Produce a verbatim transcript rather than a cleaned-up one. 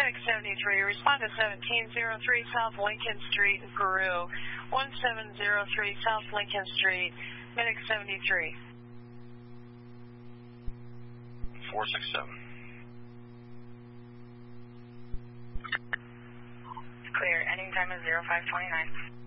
Medic seventy-three, respond to seventeen oh three South Lincoln Street in Peru. one seven oh three South Lincoln Street, Medic seventy-three. four six seven. Clear, ending time is zero five twenty-nine.